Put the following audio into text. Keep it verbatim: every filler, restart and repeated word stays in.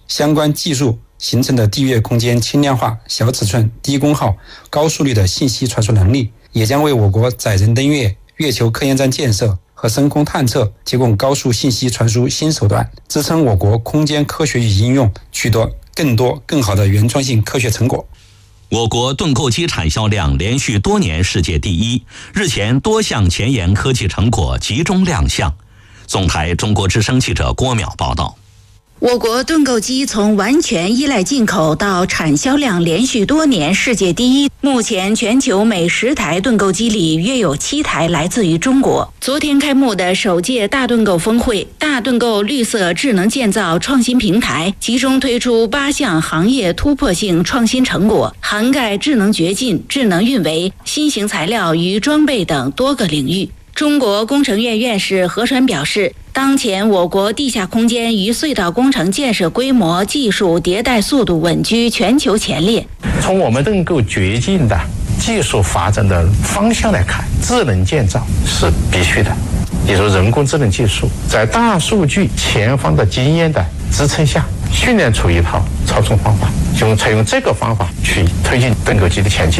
相关技术形成的地月空间轻量化、小尺寸、低功耗、高速率的信息传输能力，也将为我国载人登月、月球科研站建设和深空探测提供高速信息传输新手段，支撑我国空间科学与应用取得更多更好的原创性科学成果。 我国盾构机产销量连续多年世界第一，日前多项前沿科技成果集中亮相。总台中国之声记者郭淼报道。 我国盾构机从完全依赖进口到产销量连续多年世界第一，目前全球每十台盾构机里约有七台来自于中国。昨天开幕的首届大盾构峰会，大盾构绿色智能建造创新平台集中推出八项行业突破性创新成果，涵盖智能掘进、智能运维、新型材料与装备等多个领域。中国工程院院士何传表示，当前我国地下空间与隧道工程建设规模、技术迭代速度稳居全球前列。 从我们盾构掘进的技术发展的方向来看，智能建造是必须的。比如人工智能技术在大数据前方的经验的支撑下，训练出一套操纵方法，就采用这个方法去推进盾构机的前进。